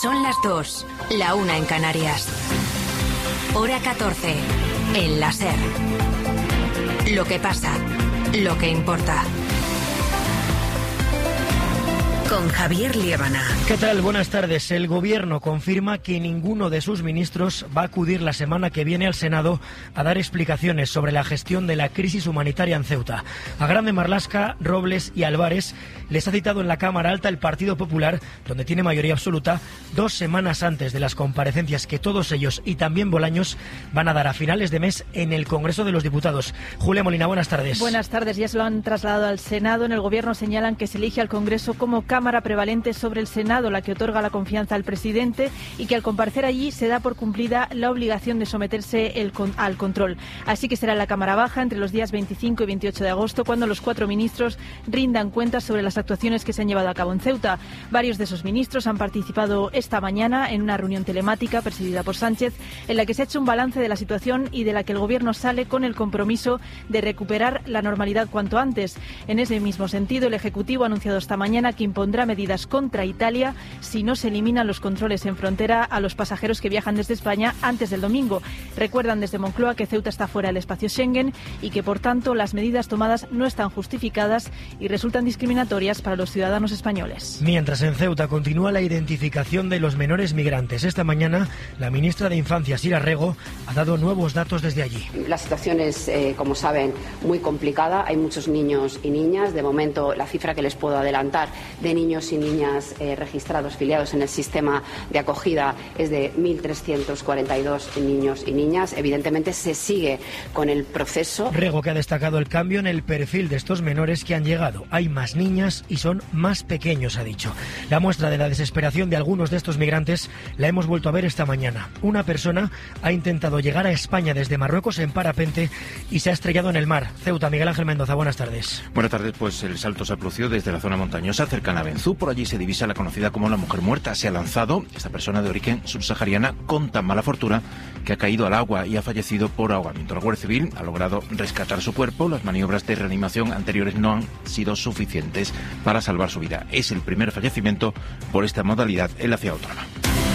Son las 2, la 1 en Canarias. Hora 14, en la SER. Lo que pasa, lo que importa. Con Javier Liébana. ¿Qué tal? Buenas tardes. El Gobierno confirma que ninguno de sus ministros va a acudir la semana que viene al Senado a dar explicaciones sobre la gestión de la crisis humanitaria en Ceuta. A Grande Marlaska, Robles y Álvarez les ha citado en la Cámara Alta el Partido Popular, donde tiene mayoría absoluta, 2 semanas antes de las comparecencias que todos ellos y también Bolaños van a dar a finales de mes en el Congreso de los Diputados. Julia Molina, buenas tardes. Buenas tardes. Ya se lo han trasladado al Senado. En el Gobierno señalan que se elige al Congreso como Cámara prevalente sobre el Senado, la que otorga la confianza al presidente, y que al comparecer allí se da por cumplida la obligación de someterse al control. Así que será en la Cámara Baja entre los días 25 y 28 de agosto cuando los 4 ministros rindan cuentas sobre las actuaciones que se han llevado a cabo en Ceuta. Varios de esos ministros han participado esta mañana en una reunión telemática presidida por Sánchez, en la que se ha hecho un balance de la situación y de la que el Gobierno sale con el compromiso de recuperar la normalidad cuanto antes. En ese mismo sentido, el Ejecutivo ha anunciado esta mañana que impondrá medidas contra Italia si no se eliminan los controles en frontera a los pasajeros que viajan desde España antes del domingo. Recuerdan desde Moncloa que Ceuta está fuera del espacio Schengen y que, por tanto, las medidas tomadas no están justificadas y resultan discriminatorias para los ciudadanos españoles. Mientras en Ceuta continúa la identificación de los menores migrantes. Esta mañana, la ministra de Infancia, Sira Rego, ha dado nuevos datos desde allí. La situación es, como saben, muy complicada. Hay muchos niños y niñas. De momento, la cifra que les puedo adelantar de niños y niñas registrados, filiados en el sistema de acogida, es de 1.342 niños y niñas. Evidentemente se sigue con el proceso. Rego, que ha destacado el cambio en el perfil de estos menores que han llegado. Hay más niñas y son más pequeños, ha dicho. La muestra de la desesperación de algunos de estos migrantes la hemos vuelto a ver esta mañana. Una persona ha intentado llegar a España desde Marruecos en parapente y se ha estrellado en el mar. Ceuta, Miguel Ángel Mendoza, buenas tardes. Buenas tardes, pues el salto se ha producido desde la zona montañosa cercana a Benzú. Por allí se divisa la conocida como la mujer muerta. Se ha lanzado esta persona de origen subsahariana con tan mala fortuna que ha caído al agua y ha fallecido por ahogamiento. La Guardia Civil ha logrado rescatar su cuerpo. Las maniobras de reanimación anteriores no han sido suficientes para salvar su vida. Es el primer fallecimiento por esta modalidad en la ciudad autónoma.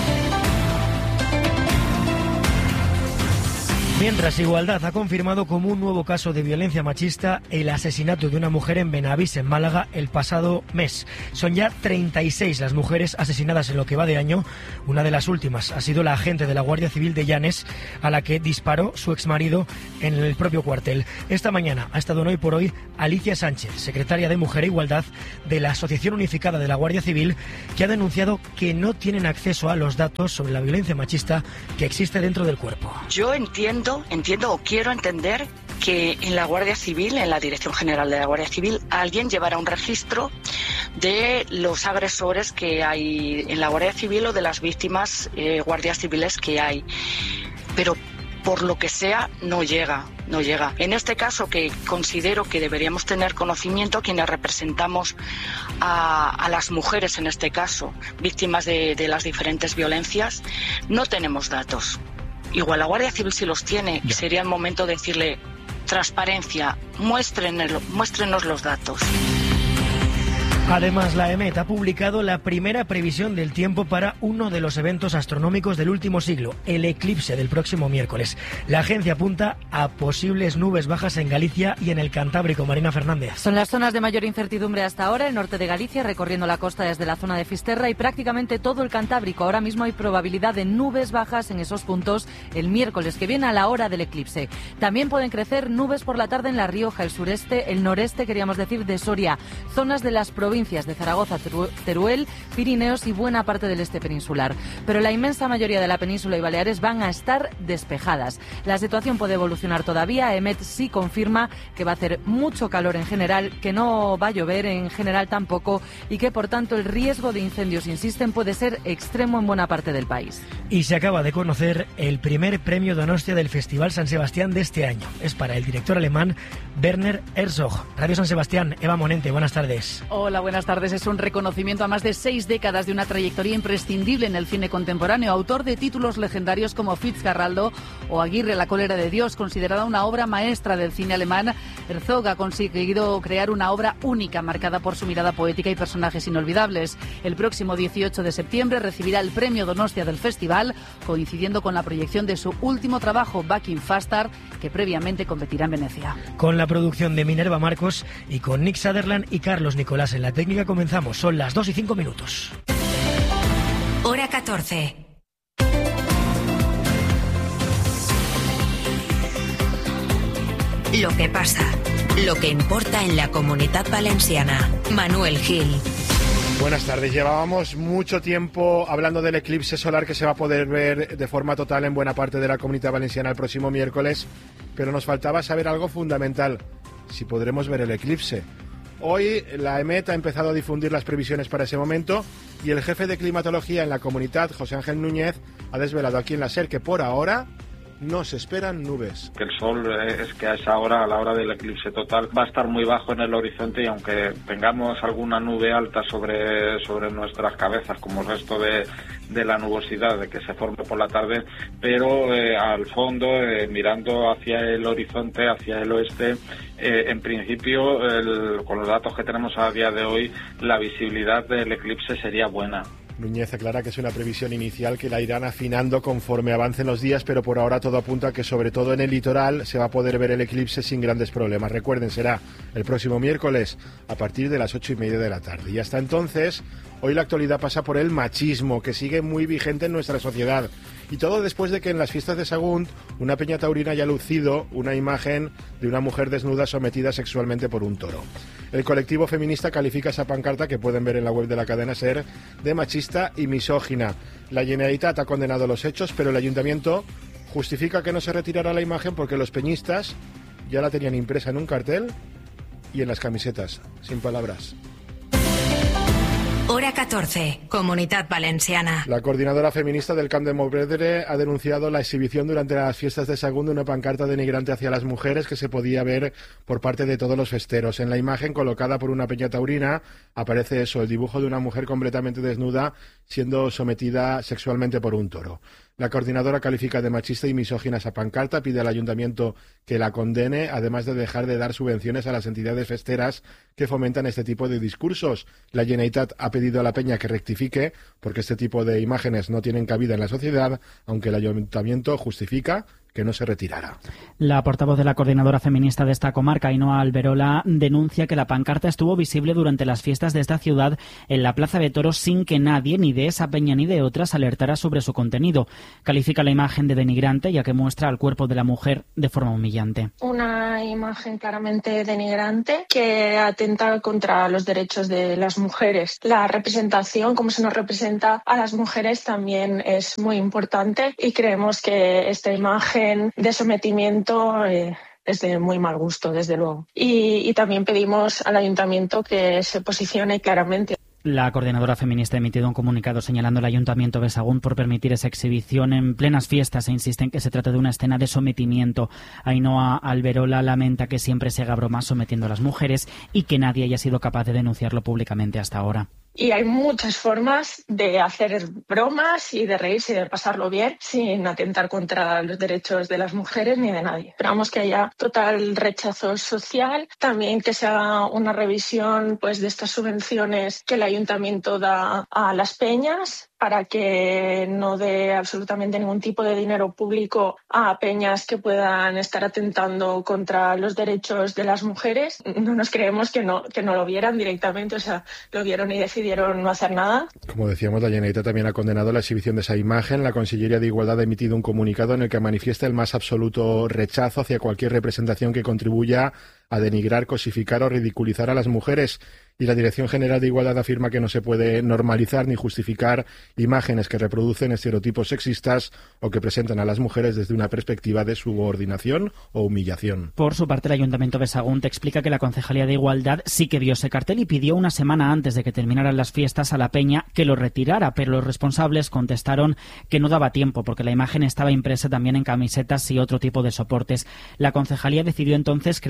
Mientras, Igualdad ha confirmado como un nuevo caso de violencia machista el asesinato de una mujer en Benavís, en Málaga, el pasado mes. Son ya 36 las mujeres asesinadas en lo que va de año. Una de las últimas ha sido la agente de la Guardia Civil de Llanes, a la que disparó su exmarido en el propio cuartel. Esta mañana ha estado en Hoy por Hoy Alicia Sánchez, secretaria de Mujer e Igualdad de la Asociación Unificada de la Guardia Civil, que ha denunciado que no tienen acceso a los datos sobre la violencia machista que existe dentro del cuerpo. Yo entiendo o quiero entender que en la Guardia Civil, en la Dirección General de la Guardia Civil, alguien llevará un registro de los agresores que hay en la Guardia Civil o de las víctimas guardias civiles que hay. Pero por lo que sea, no llega. En este caso, que considero que deberíamos tener conocimiento quienes representamos a las mujeres, en este caso, víctimas de las diferentes violencias, no tenemos datos. Igual la Guardia Civil sí los tiene y sería el momento de decirle: transparencia, muéstrenos los datos. Además, la EMET ha publicado la primera previsión del tiempo para uno de los eventos astronómicos del último siglo, el eclipse del próximo miércoles. La agencia apunta a posibles nubes bajas en Galicia y en el Cantábrico. Marina Fernández. Son las zonas de mayor incertidumbre hasta ahora, el norte de Galicia, recorriendo la costa desde la zona de Fisterra y prácticamente todo el Cantábrico. Ahora mismo hay probabilidad de nubes bajas en esos puntos el miércoles que viene a la hora del eclipse. También pueden crecer nubes por la tarde en La Rioja, el sureste, el noreste, queríamos decir, de Soria, zonas de las provincias de Zaragoza, Teruel, Pirineos y buena parte del este peninsular. Pero la inmensa mayoría de la península y Baleares van a estar despejadas. La situación puede evolucionar todavía. EMET sí confirma que va a hacer mucho calor en general, que no va a llover en general tampoco y que, por tanto, el riesgo de incendios, insisten, puede ser extremo en buena parte del país. Y se acaba de conocer el primer premio Donostia del Festival San Sebastián de este año. Es para el director alemán Werner Herzog. Radio San Sebastián, Eva Monente, buenas tardes. Hola, buenas tardes. Es un reconocimiento a más de 6 décadas de una trayectoria imprescindible en el cine contemporáneo. Autor de títulos legendarios como Fitzcarraldo o Aguirre, la cólera de Dios, considerada una obra maestra del cine alemán. Herzog ha conseguido crear una obra única, marcada por su mirada poética y personajes inolvidables. El próximo 18 de septiembre recibirá el premio Donostia del festival, coincidiendo con la proyección de su último trabajo, Back in Faster, que previamente competirá en Venecia. Con la producción de Minerva Marcos y con Nick Sutherland y Carlos Nicolás en la técnica comenzamos. Son las 2:05. Hora 14. Lo que pasa, lo que importa en la Comunitat Valenciana. Manuel Gil. Buenas tardes. Llevábamos mucho tiempo hablando del eclipse solar que se va a poder ver de forma total en buena parte de la Comunidad Valenciana el próximo miércoles, pero nos faltaba saber algo fundamental, si podremos ver el eclipse. Hoy la EMET ha empezado a difundir las previsiones para ese momento y el jefe de climatología en la comunidad, José Ángel Núñez, ha desvelado aquí en la SER que por ahora no se esperan nubes. Que el sol es que a esa hora, a la hora del eclipse total, va a estar muy bajo en el horizonte y aunque tengamos alguna nube alta sobre nuestras cabezas, como el resto de la nubosidad de que se forme por la tarde, pero al fondo, mirando hacia el horizonte, hacia el oeste, en principio, con los datos que tenemos a día de hoy, la visibilidad del eclipse sería buena. Núñez aclara que es una previsión inicial que la irán afinando conforme avancen los días, pero por ahora todo apunta a que sobre todo en el litoral se va a poder ver el eclipse sin grandes problemas. Recuerden, será el próximo miércoles a partir de las 8:30 de la tarde. Y hasta entonces, hoy la actualidad pasa por el machismo, que sigue muy vigente en nuestra sociedad. Y todo después de que en las fiestas de Sagunt una peña taurina haya lucido una imagen de una mujer desnuda sometida sexualmente por un toro. El colectivo feminista califica esa pancarta, que pueden ver en la web de la cadena SER, de machista y misógina. La Generalitat ha condenado los hechos, pero el ayuntamiento justifica que no se retirará la imagen porque los peñistas ya la tenían impresa en un cartel y en las camisetas. Sin palabras. Hora 14, Comunitat Valenciana. La coordinadora feminista del Camp de Montpredre ha denunciado la exhibición durante las fiestas de Sagunt de una pancarta denigrante hacia las mujeres que se podía ver por parte de todos los festeros. En la imagen colocada por una peña taurina aparece eso, el dibujo de una mujer completamente desnuda siendo sometida sexualmente por un toro. La coordinadora califica de machista y misógina esa pancarta, pide al ayuntamiento que la condene, además de dejar de dar subvenciones a las entidades festeras que fomentan este tipo de discursos. La Generalitat ha pedido a la peña que rectifique, porque este tipo de imágenes no tienen cabida en la sociedad, aunque el ayuntamiento justifica que no se retirara. La portavoz de la coordinadora feminista de esta comarca, Ainhoa Alberola, denuncia que la pancarta estuvo visible durante las fiestas de esta ciudad en la Plaza de Toros sin que nadie, ni de esa peña ni de otras, alertara sobre su contenido. Califica la imagen de denigrante, ya que muestra al cuerpo de la mujer de forma humillante. Una imagen claramente denigrante que atenta contra los derechos de las mujeres. La representación, como se nos representa a las mujeres, también es muy importante y creemos que esta imagen de sometimiento es de muy mal gusto, desde luego. Y también pedimos al ayuntamiento que se posicione claramente. La coordinadora feminista ha emitido un comunicado señalando al Ayuntamiento de Sagunt por permitir esa exhibición en plenas fiestas e insiste en que se trata de una escena de sometimiento. Ainhoa Alberola lamenta que siempre se haga broma sometiendo a las mujeres y que nadie haya sido capaz de denunciarlo públicamente hasta ahora. Y hay muchas formas de hacer bromas y de reírse y de pasarlo bien sin atentar contra los derechos de las mujeres ni de nadie. Esperamos que haya total rechazo social, también que se haga una revisión pues de estas subvenciones que el ayuntamiento da a las peñas para que no dé absolutamente ningún tipo de dinero público a peñas que puedan estar atentando contra los derechos de las mujeres. No nos creemos que no lo vieran directamente, o sea, lo vieron y decidieron no hacer nada. Como decíamos, la Generalitat también ha condenado la exhibición de esa imagen. La Consellería de Igualdad ha emitido un comunicado en el que manifiesta el más absoluto rechazo hacia cualquier representación que contribuya a denigrar, cosificar o ridiculizar a las mujeres. Y la Dirección General de Igualdad afirma que no se puede normalizar ni justificar imágenes que reproducen estereotipos sexistas o que presentan a las mujeres desde una perspectiva de subordinación o humillación. Por su parte, el Ayuntamiento de Sagunt explica que la Concejalía de Igualdad sí que vio ese cartel y pidió una semana antes de que terminaran las fiestas a la peña que lo retirara, pero los responsables contestaron que no daba tiempo porque la imagen estaba impresa también en camisetas y otro tipo de soportes. La Concejalía decidió entonces crear una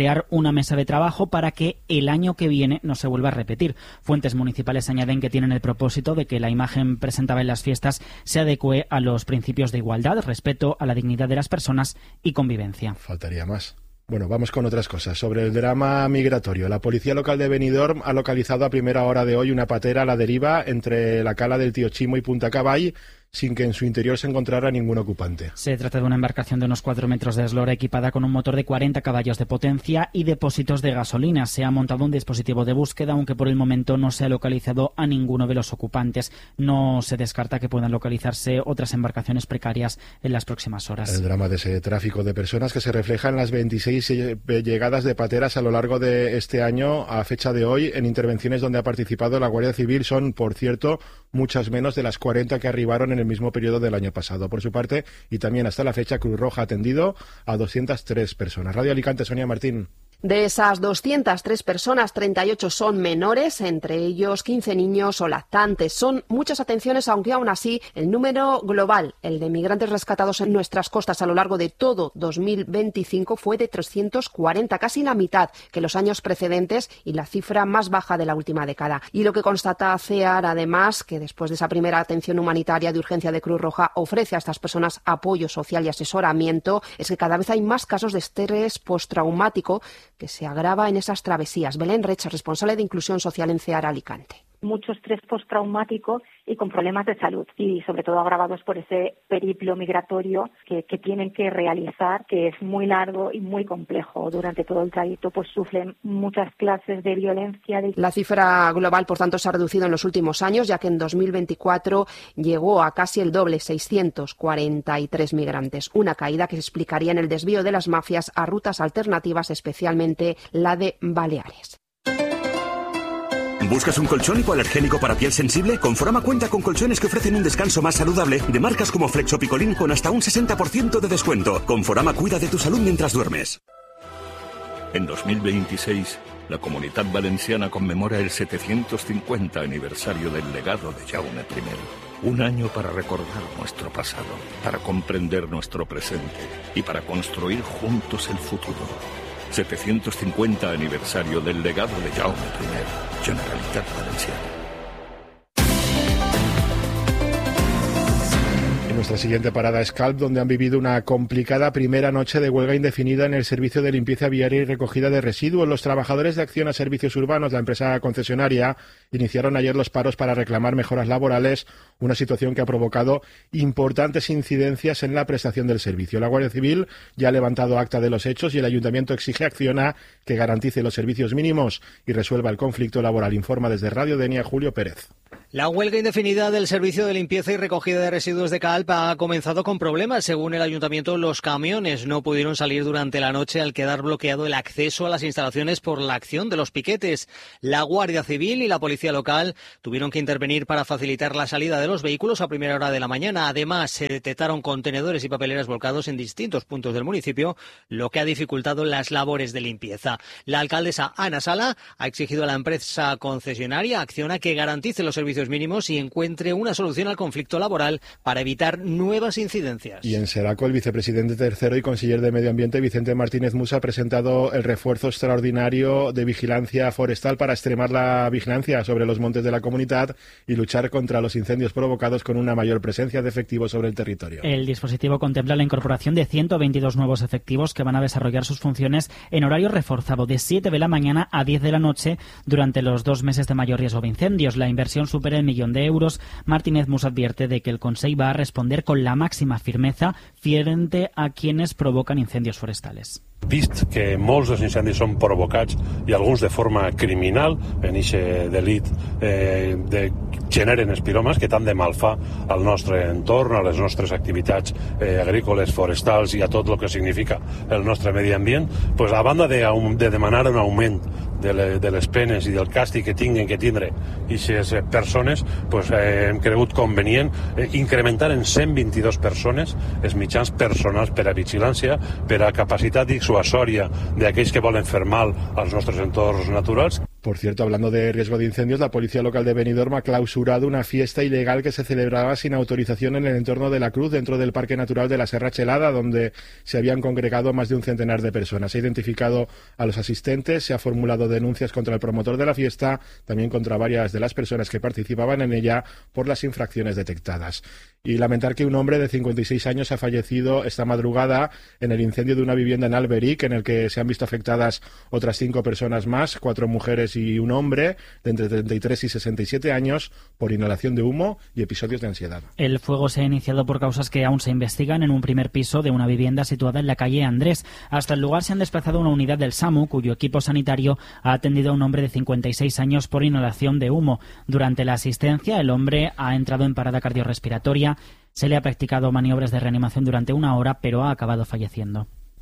una mesa de trabajo para que el año que viene no se vuelva a repetir. Fuentes municipales añaden que tienen el propósito de que la imagen presentada en las fiestas se adecue a los principios de igualdad, respeto a la dignidad de las personas y convivencia. Faltaría más. Bueno, vamos con otras cosas. Sobre el drama migratorio, la policía local de Benidorm ha localizado a primera hora de hoy una patera a la deriva entre la cala del Tío Chimo y Punta Caball, sin que en su interior se encontrara ningún ocupante. Se trata de una embarcación de unos 4 metros de eslora equipada con un motor de 40 caballos de potencia y depósitos de gasolina. Se ha montado un dispositivo de búsqueda, aunque por el momento no se ha localizado a ninguno de los ocupantes. No se descarta que puedan localizarse otras embarcaciones precarias en las próximas horas. El drama de ese tráfico de personas que se refleja en las 26 llegadas de pateras a lo largo de este año a fecha de hoy en intervenciones donde ha participado la Guardia Civil son, por cierto, muchas menos de las 40 que arribaron en el mismo periodo del año pasado. Por su parte, y también hasta la fecha, Cruz Roja ha atendido a 203 personas. Radio Alicante, Sonia Martín. De esas 203 personas, 38 son menores, entre ellos 15 niños o lactantes. Son muchas atenciones, aunque aún así el número global, el de migrantes rescatados en nuestras costas a lo largo de todo 2025 fue de 340, casi la mitad que los años precedentes y la cifra más baja de la última década. Y lo que constata CEAR, además, que después de esa primera atención humanitaria de urgencia de Cruz Roja ofrece a estas personas apoyo social y asesoramiento, es que cada vez hay más casos de estrés postraumático que se agrava en esas travesías. Belén Recha, responsable de Inclusión Social en CEAR Alicante. Mucho estrés postraumático y con problemas de salud y sobre todo agravados por ese periplo migratorio que tienen que realizar, que es muy largo y muy complejo. Durante todo el trayecto pues sufren muchas clases de violencia. La cifra global, por tanto, se ha reducido en los últimos años, ya que en 2024 llegó a casi el doble, 643 migrantes. Una caída que se explicaría en el desvío de las mafias a rutas alternativas, especialmente la de Baleares. ¿Buscas un colchón hipoalergénico para piel sensible? Conforama cuenta con colchones que ofrecen un descanso más saludable de marcas como Flexopicolín con hasta un 60% de descuento. Conforama cuida de tu salud mientras duermes. En 2026, la Comunitat Valenciana conmemora el 750 aniversario del legado de Jaume I. Un año para recordar nuestro pasado, para comprender nuestro presente y para construir juntos el futuro. 750 aniversario del legado de Jaume I, Generalitat Valenciana. Nuestra siguiente parada es Calp, donde han vivido una complicada primera noche de huelga indefinida en el servicio de limpieza viaria y recogida de residuos. Los trabajadores de Acción a Servicios Urbanos, la empresa concesionaria, iniciaron ayer los paros para reclamar mejoras laborales, una situación que ha provocado importantes incidencias en la prestación del servicio. La Guardia Civil ya ha levantado acta de los hechos y el Ayuntamiento exige a Acciona que garantice los servicios mínimos y resuelva el conflicto laboral. Informa desde Radio Denia Julio Pérez. La huelga indefinida del servicio de limpieza y recogida de residuos de Calp ha comenzado con problemas. Según el ayuntamiento, los camiones no pudieron salir durante la noche al quedar bloqueado el acceso a las instalaciones por la acción de los piquetes. La Guardia Civil y la Policía Local tuvieron que intervenir para facilitar la salida de los vehículos a primera hora de la mañana. Además, se detectaron contenedores y papeleras volcados en distintos puntos del municipio, lo que ha dificultado las labores de limpieza. La alcaldesa Ana Sala ha exigido a la empresa concesionaria Acciona que garantice los servicios mínimos y encuentre una solución al conflicto laboral para evitar nuevas incidencias. Y en Seraco, el vicepresidente tercero y conseller de Medio Ambiente, Vicente Martínez Musa, ha presentado el refuerzo extraordinario de vigilancia forestal para extremar la vigilancia sobre los montes de la comunidad y luchar contra los incendios provocados con una mayor presencia de efectivos sobre el territorio. El dispositivo contempla la incorporación de 122 nuevos efectivos que van a desarrollar sus funciones en horario reforzado de 7 de la mañana a 10 de la noche durante los 2 meses de mayor riesgo de incendios. La inversión supera el 1 millón de euros. Martínez Musa advierte de que el Consell va a responder con la máxima firmeza frente a quienes provocan incendios forestales. Vist que molts dels incendis són provocats i alguns de forma criminal, en aquest delit generen espiromes que tant de mal fa al nostre entorn, a les nostres activitats agrícoles, forestals i a tot el que significa el nostre medi ambient, pues a banda de demanar un augment de les penes i del càstig que tinguin que tindre aquestes persones, pues hem cregut convenient incrementar en 122 persones els mitjans personals per a vigilància, per a capacitat dissuasòria d'aquells que volen fer mal als nostres entorns naturals. Por cierto, hablando de riesgo de incendios, la policía local de Benidorm ha clausurado una fiesta ilegal que se celebraba sin autorización en el entorno de la Cruz, dentro del Parque Natural de la Serra Chelada, donde se habían congregado más de un centenar de personas. Se ha identificado a los asistentes, se ha formulado denuncias contra el promotor de la fiesta, también contra varias de las personas que participaban en ella por las infracciones detectadas. Y lamentar que un hombre de 56 años ha fallecido esta madrugada en el incendio de una vivienda en Alberic, en el que se han visto afectadas otras 5 personas más, 4 mujeres y un hombre de entre 33 y 67 años, por inhalación de humo y episodios de ansiedad. El fuego se ha iniciado por causas que aún se investigan en un primer piso de una vivienda situada en la calle Andrés. Hasta el lugar se han desplazado una unidad del SAMU, cuyo equipo sanitario ha atendido a un hombre de 56 años por inhalación de humo. Durante la asistencia, el hombre ha entrado en parada cardiorrespiratoria. Se le ha practicado maniobras de reanimación durante 1 hora, pero ha acabado falleciendo.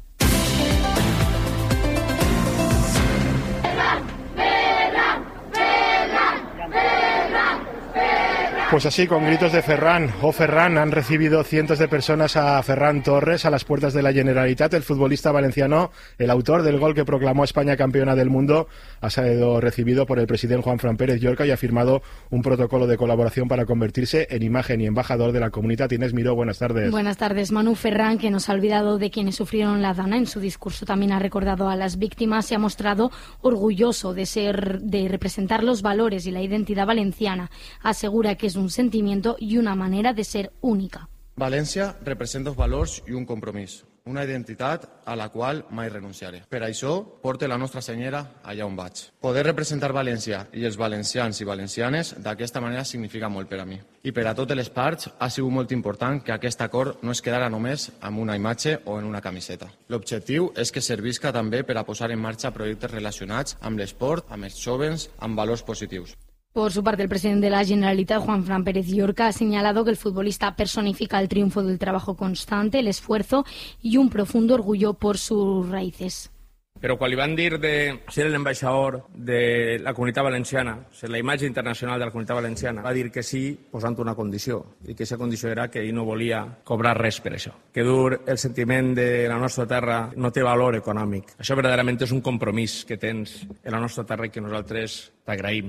Pues así, con gritos de Ferran o Ferran, han recibido cientos de personas a Ferran Torres a las puertas de la Generalitat. El futbolista valenciano, el autor del gol que proclamó a España campeona del mundo, ha sido recibido por el presidente Juanfran Pérez Llorca y ha firmado un protocolo de colaboración para convertirse en imagen y embajador de la comunidad. Inés Miró, buenas tardes. Buenas tardes. Manu Ferran, que nos ha olvidado de quienes sufrieron la dana, en su discurso también ha recordado a las víctimas, se ha mostrado orgulloso de representar los valores y la identidad valenciana. Asegura que es un sentimiento y una manera de ser única. València representa els valors i un compromís, una identitat a la qual mai renunciaré. Per això porte la nostra senyera allà on vaig. Poder representar València i els valencians i valencianes d'aquesta manera significa molt per a mi. I per a totes les parts ha sigut molt important que aquest acord no es quedara només amb una imatge o en una camiseta. L'objectiu és que servisca també per a posar en marxa projectes relacionats amb l'esport, amb els jóvens, amb valors positius. Por su parte, el presidente de la Generalitat, Juanfran Pérez Llorca, ha señalado que el futbolista personifica el triunfo del trabajo constante, el esfuerzo y un profundo orgullo por sus raíces. Però quan li van dir de ser l'ambaixador de la Comunitat Valenciana, ser la imatge internacional de la Comunitat Valenciana, va dir que sí posant una condició, i que aquesta condició era que ell no volia cobrar res per això. Que dur el sentiment de la nostra terra no té valor econòmic. Això verdaderament és un compromís que tens en la nostra terra i que nosaltres t'agraïm.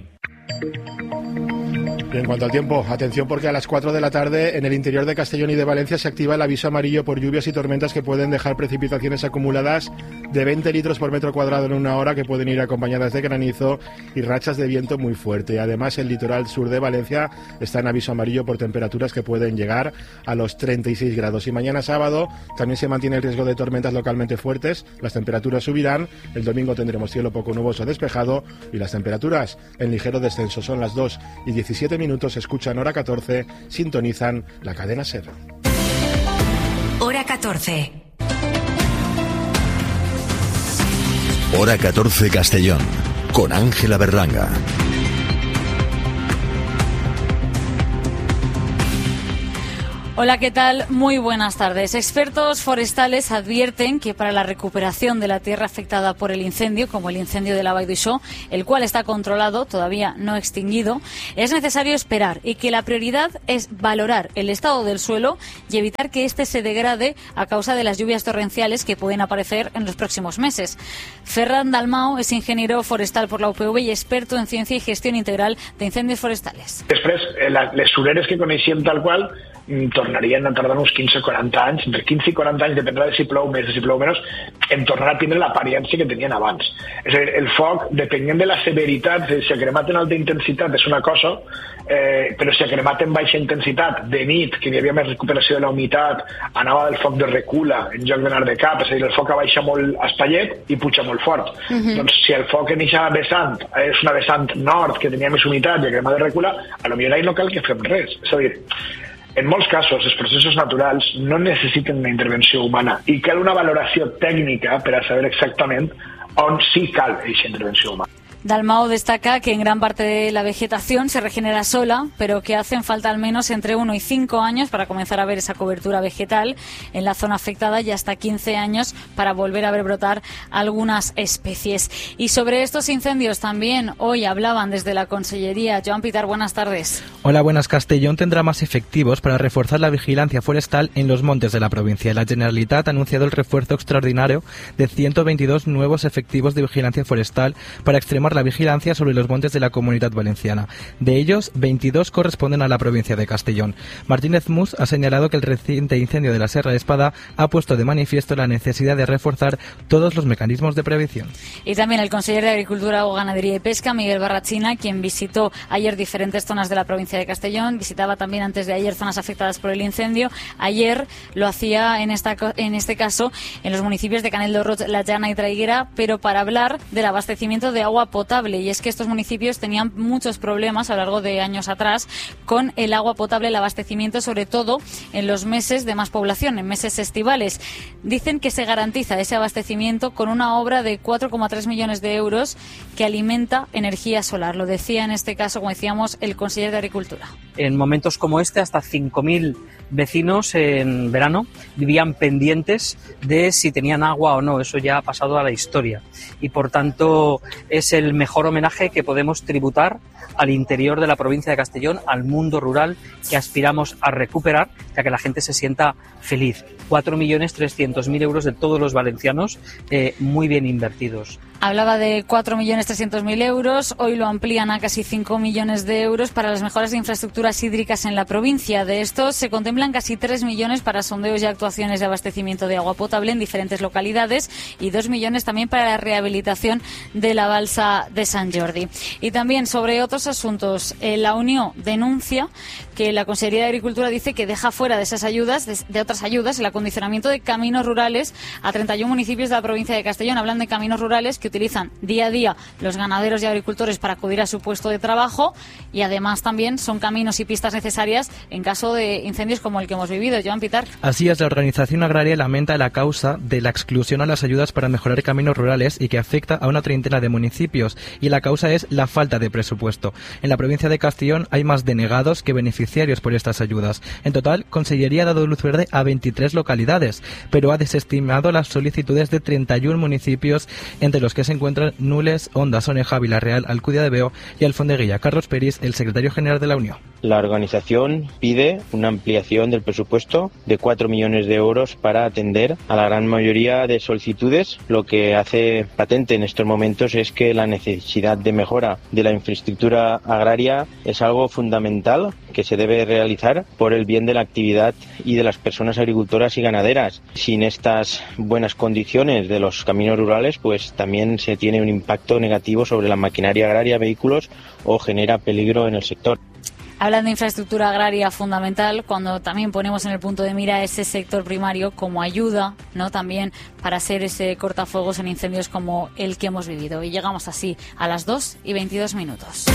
Y en cuanto al tiempo, atención porque a las 4 de la tarde en el interior de Castellón y de Valencia se activa el aviso amarillo por lluvias y tormentas que pueden dejar precipitaciones acumuladas de 20 litros por metro cuadrado en 1 hora, que pueden ir acompañadas de granizo y rachas de viento muy fuerte. Además, el litoral sur de Valencia está en aviso amarillo por temperaturas que pueden llegar a los 36 grados. Y mañana sábado también se mantiene el riesgo de tormentas localmente fuertes. Las temperaturas subirán. El domingo tendremos cielo poco nuboso despejado y las temperaturas en ligero descenso. Son las 2:17 minutos, escuchan Hora 14, sintonizan la cadena SER. Hora 14. Hora 14 Castellón, con Ángela Berlanga. Hola, ¿qué tal? Muy buenas tardes. Expertos forestales advierten que para la recuperación de la tierra afectada por el incendio, como el incendio de la Vall d'Uixó, el cual está controlado, todavía no extinguido, es necesario esperar y que la prioridad es valorar el estado del suelo y evitar que éste se degrade a causa de las lluvias torrenciales que pueden aparecer en los próximos meses. Ferran Dalmau es ingeniero forestal por la UPV y experto en ciencia y gestión integral de incendios forestales. Després, les sureres que coneixíem tal qual tornarien a tardar uns 15-40 anys, entre 15 i 40 anys, dependrà de si plou més o si plou menys, en tornar a tindre l'apariència que tenien abans. És a dir, el foc, depenent de la severitat, si ha cremat en alta intensitat és una cosa, però si ha cremat en baixa intensitat, de nit, que hi havia més recuperació de la humitat, anava del foc de recula en lloc d'anar de cap, és a dir, el foc baixa molt espaiet i puja molt fort. Doncs si el foc en eixa vessant és una vessant nord que tenia més humitat i ha cremat de recula, potser ahí no cal que fem res. És a dir, en molts casos, els processos naturals no necessiten una intervenció humana i cal una valoració tècnica per a saber exactament on sí cal aquesta intervenció humana. Dalmau destaca que en gran parte de la vegetación se regenera sola, pero que hacen falta al menos entre 1 y 5 años para comenzar a ver esa cobertura vegetal en la zona afectada y hasta 15 años para volver a ver brotar algunas especies. Y sobre estos incendios también hoy hablaban desde la Consellería. Joan Pitar, buenas tardes. Hola, buenas. Castellón tendrá más efectivos para reforzar la vigilancia forestal en los montes de la provincia. La Generalitat ha anunciado el refuerzo extraordinario de 122 nuevos efectivos de vigilancia forestal para extremar retomar la vigilancia sobre los montes de la Comunidad Valenciana. De ellos, 22 corresponden a la provincia de Castellón. Martínez Mus ha señalado que el reciente incendio de la Serra de Espada ha puesto de manifiesto la necesidad de reforzar todos los mecanismos de prevención. Y también el consejero de Agricultura, Ganadería y Pesca, Miguel Barrachina, quien visitó ayer diferentes zonas de la provincia de Castellón, visitaba también antes de ayer zonas afectadas por el incendio. Ayer lo hacía en este caso en los municipios de Canel de Roig, La Llana y Traiguera, pero para hablar del abastecimiento de agua potable. Y es que estos municipios tenían muchos problemas a lo largo de años atrás con el agua potable, el abastecimiento, sobre todo en los meses de más población, en meses estivales. Dicen que se garantiza ese abastecimiento con una obra de 4,3 millones de euros que alimenta energía solar. Lo decía en este caso, como decíamos, el consejero de Agricultura. En momentos como este, hasta 5.000 vecinos en verano vivían pendientes de si tenían agua o no. Eso ya ha pasado a la historia y, por tanto, es el mejor homenaje que podemos tributar al interior de la provincia de Castellón, al mundo rural que aspiramos a recuperar, ya que la gente se sienta feliz. 4.300.000 euros de todos los valencianos, muy bien invertidos. Hablaba de 4.300.000 euros, hoy lo amplían a casi 5 millones de euros para las mejoras de infraestructuras hídricas en la provincia. De estos se contemplan casi 3 millones para sondeos y actuaciones de abastecimiento de agua potable en diferentes localidades y 2 millones también para la rehabilitación de la balsa de Sant Jordi. Y también sobre otros asuntos, la Unión denuncia que la Consellería de Agricultura dice que deja fuera de esas ayudas, de otras ayudas, el acondicionamiento de caminos rurales a 31 municipios de la provincia de Castellón. Hablan de caminos rurales que utilizan día a día los ganaderos y agricultores para acudir a su puesto de trabajo y además también son caminos y pistas necesarias en caso de incendios como el que hemos vivido. Joan Pitar. Así es, la organización agraria lamenta la causa de la exclusión a las ayudas para mejorar caminos rurales y que afecta a una treintena de municipios, y la causa es la falta de presupuesto. En la provincia de Castellón hay más denegados que beneficiarios por estas ayudas. En total, Consellería ha dado luz verde a 23 localidades, pero ha desestimado las solicitudes de 31 municipios, entre los que se encuentran Nules, Onda, Soneja, Villarreal, Alcudia de Veo y Alfondeguilla. Carlos Peris, el secretario general de la Unión. La organización pide una ampliación del presupuesto de 4 millones de euros para atender a la gran mayoría de solicitudes. Lo que hace patente en estos momentos es que la necesidad de mejora de la infraestructura agraria es algo fundamental que se debe realizar por el bien de la actividad y de las personas agricultoras y ganaderas. Sin estas buenas condiciones de los caminos rurales, pues también se tiene un impacto negativo sobre la maquinaria agraria, vehículos, o genera peligro en el sector. Hablan de infraestructura agraria fundamental cuando también ponemos en el punto de mira ese sector primario como ayuda, ¿no?, también para hacer ese cortafuegos en incendios como el que hemos vivido. Y llegamos así a las 2:22.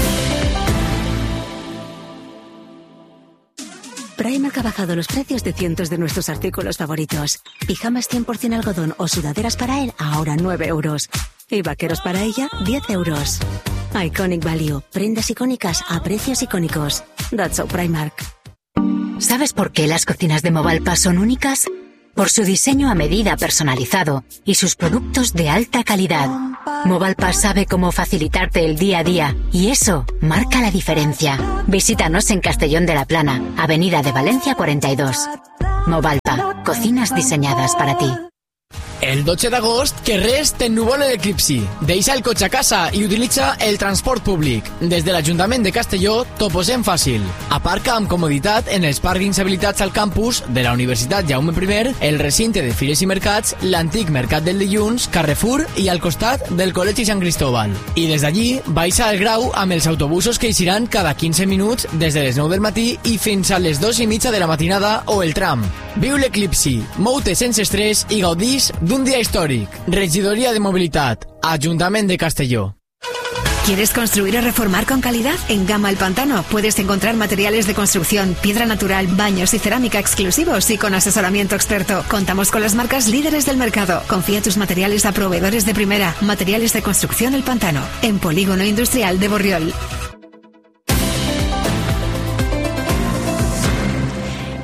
Primark ha bajado los precios de cientos de nuestros artículos favoritos. Pijamas 100% algodón o sudaderas para él, ahora 9 euros. Y vaqueros para ella, 10 euros. Iconic Value. Prendas icónicas a precios icónicos. That's so Primark. ¿Sabes por qué las cocinas de Movalpa son únicas? Por su diseño a medida personalizado y sus productos de alta calidad. Movalpa sabe cómo facilitarte el día a día y eso marca la diferencia. Visítanos en Castellón de la Plana, Avenida de Valencia 42. Movalpa, cocinas diseñadas para ti. El 12 d'agost, que res t'ennuvole l'eclipsi. Deixa el cotxe a casa i utilitza el transport públic. Des de l'Ajuntament de Castelló t'ho posem fàcil. Aparca amb comoditat en els pàrquings habilitats al campus de la Universitat Jaume I, el recinte de Fires i Mercats, l'antic Mercat del Dilluns, Carrefour i al costat del Col·legi Sant Cristóbal. I des d'allí baixa al Grau amb els autobusos que eixiran cada 15 minuts des de les 9 del matí i fins a les 2:30 de la matinada o el tram. Viu l'eclipsi, mou-te sense estrès i gaudís d'un día histórico. Regidoría de Movilidad, Ayuntamiento de Castelló. ¿Quieres construir o reformar con calidad? En Gama El Pantano puedes encontrar materiales de construcción, piedra natural, baños y cerámica exclusivos y con asesoramiento experto. Contamos con las marcas líderes del mercado. Confía tus materiales a proveedores de primera. Materiales de construcción El Pantano, en Polígono Industrial de Borriol. Y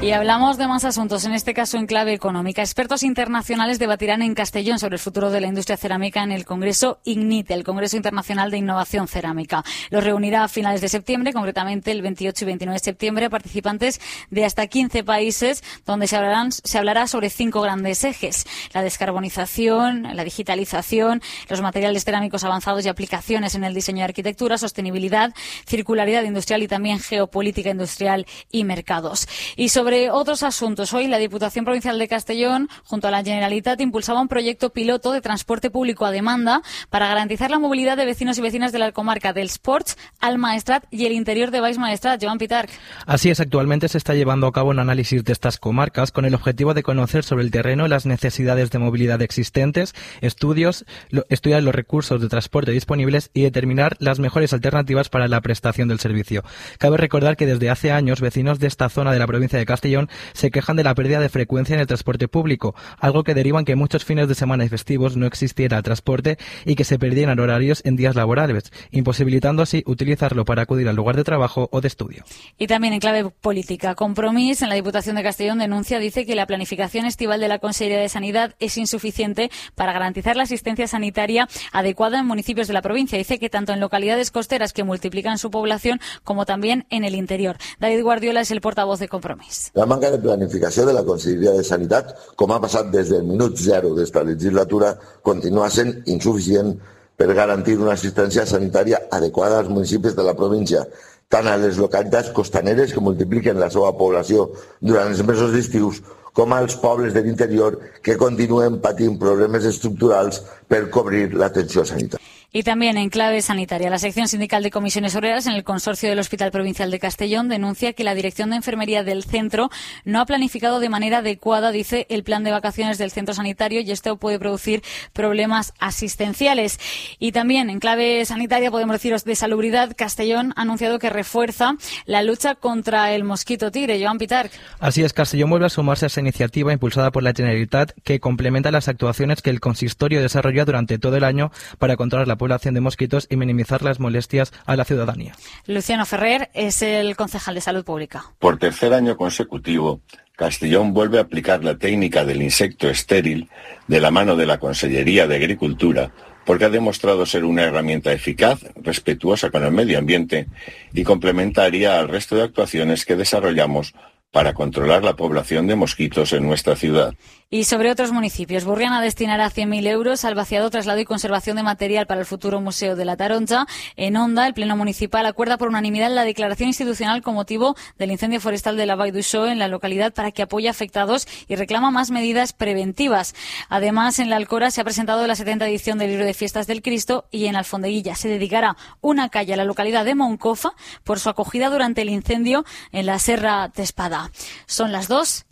Y hablamos de más asuntos, en este caso en clave económica. Expertos internacionales debatirán en Castellón sobre el futuro de la industria cerámica en el Congreso IGNITE, el Congreso Internacional de Innovación Cerámica. Los reunirá a finales de septiembre, concretamente el 28 y 29 de septiembre, a participantes de hasta 15 países, donde se hablará sobre 5 grandes ejes: la descarbonización, la digitalización, los materiales cerámicos avanzados y aplicaciones en el diseño de arquitectura, sostenibilidad, circularidad industrial y también geopolítica industrial y mercados. Y sobre otros asuntos, hoy la Diputación Provincial de Castellón, junto a la Generalitat, impulsaba un proyecto piloto de transporte público a demanda para garantizar la movilidad de vecinos y vecinas de la comarca dels Ports, el Maestrat y el interior de Baix Maestrat. Joan Pitarch. Así es, actualmente se está llevando a cabo un análisis de estas comarcas con el objetivo de conocer sobre el terreno las necesidades de movilidad existentes, estudiar los recursos de transporte disponibles y determinar las mejores alternativas para la prestación del servicio. Cabe recordar que desde hace años vecinos de esta zona de la provincia de Castellón se quejan de la pérdida de frecuencia en el transporte público, algo que deriva en que muchos fines de semana y festivos no existiera transporte y que se perdieran horarios en días laborables, imposibilitando así utilizarlo para acudir al lugar de trabajo o de estudio. Y también en clave política, Compromís en la Diputación de Castellón dice que la planificación estival de la Consellería de Sanidad es insuficiente para garantizar la asistencia sanitaria adecuada en municipios de la provincia. Dice que tanto en localidades costeras que multiplican su población como también en el interior. David Guardiola es el portavoz de Compromís. La manca de planificació de la Conselleria de Sanitat, com ha passat des del minut zero d'esta legislatura, continua sent insuficient per garantir una assistència sanitària adequada als municipis de la província, tant a les localitats costaneres que multipliquen la seva població durant els mesos d'estius, com als pobles de l'interior que continuen patint problemes estructurals per cobrir l'atenció sanitària. Y también en clave sanitaria, la sección sindical de comisiones obreras en el consorcio del Hospital Provincial de Castellón denuncia que la Dirección de Enfermería del centro no ha planificado de manera adecuada, dice, el plan de vacaciones del centro sanitario, y esto puede producir problemas asistenciales. Y también en clave sanitaria, podemos deciros de salubridad, Castellón ha anunciado que refuerza la lucha contra el mosquito tigre. Joan Pitarch. Así es, Castellón vuelve a sumarse a esa iniciativa impulsada por la Generalitat, que complementa las actuaciones que el consistorio desarrolla durante todo el año para controlar la población de mosquitos y minimizar las molestias a la ciudadanía. Luciano Ferrer es el concejal de Salud Pública. Por tercer año consecutivo, Castellón vuelve a aplicar la técnica del insecto estéril de la mano de la Consellería de Agricultura, porque ha demostrado ser una herramienta eficaz, respetuosa con el medio ambiente y complementaria al resto de actuaciones que desarrollamos para controlar la población de mosquitos en nuestra ciudad. Y sobre otros municipios, Burriana destinará 100.000 euros al vaciado, traslado y conservación de material para el futuro Museo de la Taronja. En Onda, el Pleno Municipal acuerda por unanimidad la declaración institucional con motivo del incendio forestal de la Vall d'Uixó en la localidad para que apoye a afectados y reclama más medidas preventivas. Además, en la Alcora se ha presentado la 70ª edición del Libro de Fiestas del Cristo y en Alfondeguilla se dedicará una calle a la localidad de Moncofa por su acogida durante el incendio en la Serra d'Espada. Son las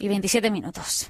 2:27.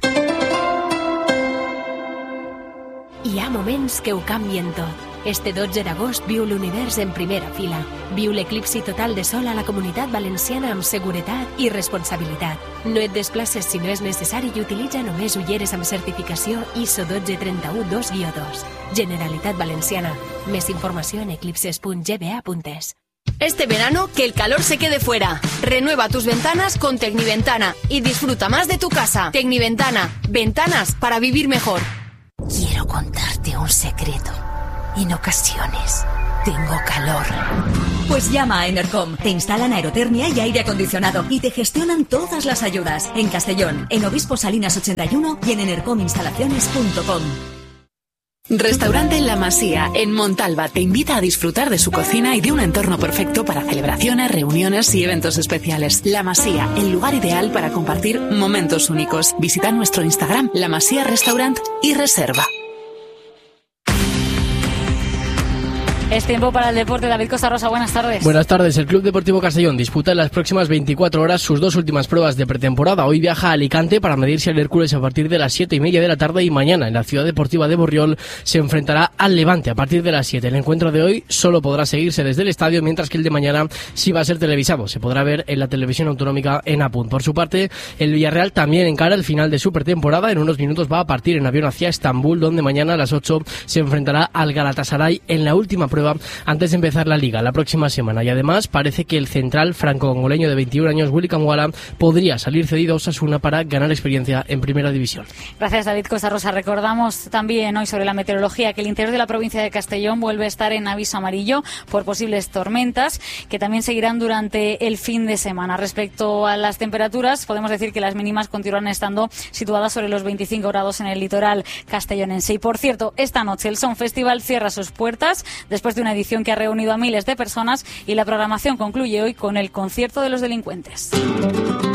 Hi ha moments que ho canvien tot. Este 12 d'agost viu l'univers en primera fila. Viu l'eclipsi total de sol a la Comunitat Valenciana amb seguretat i responsabilitat. No et desplaces si no és necessari i utilitza només ulleres amb certificació ISO 12312-2. Generalitat Valenciana. Més informació en eclipses.gba.es. Este verano, que el calor se quede fuera. Renueva tus ventanas con Tecniventana y disfruta más de tu casa. Tecniventana. Ventanas para vivir mejor. Quiero contarte un secreto. En ocasiones tengo calor. Pues llama a Enercom. Te instalan aerotermia y aire acondicionado y te gestionan todas las ayudas. En Castellón, en Obispo Salinas 81 y en enercominstalaciones.com. Restaurante La Masía, en Montalba, te invita a disfrutar de su cocina y de un entorno perfecto para celebraciones, reuniones y eventos especiales. La Masía, el lugar ideal para compartir momentos únicos. Visita nuestro Instagram, La Masía Restaurant y reserva. Es tiempo para el deporte. David Costa Rosa, buenas tardes. Buenas tardes. El Club Deportivo Castellón disputa en las próximas 24 horas sus 2 últimas pruebas de pretemporada. Hoy viaja a Alicante para medirse al Hércules a partir de las 7:30 de la tarde y mañana en la Ciudad Deportiva de Borriol se enfrentará al Levante a partir de las 7. El encuentro de hoy solo podrá seguirse desde el estadio, mientras que el de mañana sí va a ser televisado. Se podrá ver en la televisión autonómica en Apun. Por su parte, el Villarreal también encara el final de su pretemporada. En unos minutos va a partir en avión hacia Estambul, donde mañana a las 8 se enfrentará al Galatasaray en la última prueba prueba antes de empezar la Liga la próxima semana. Y además parece que el central franco-congoleño de 21 años, Willy Camuala, podría salir cedido a Osasuna para ganar experiencia en Primera División. Gracias, David Costa Rosa. Recordamos también hoy sobre la meteorología que el interior de la provincia de Castellón vuelve a estar en aviso amarillo por posibles tormentas que también seguirán durante el fin de semana. Respecto a las temperaturas, podemos decir que las mínimas continúan estando situadas sobre los 25 grados en el litoral castellonense. Y por cierto, esta noche el Sound Festival cierra sus puertas después de una edición que ha reunido a miles de personas y la programación concluye hoy con el concierto de los delincuentes.